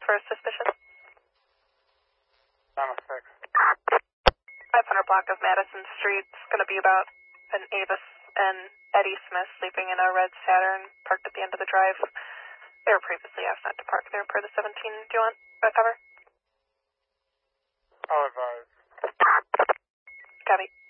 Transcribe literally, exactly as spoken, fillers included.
for suspicion. nine oh six. five hundred block of Madison Street. It's going to be about an Avis and Eddie Smith sleeping in a red Saturn parked at the end of the drive. They were previously asked not to park there per the seventeen. Do you want a cover? I'll advise. Copy.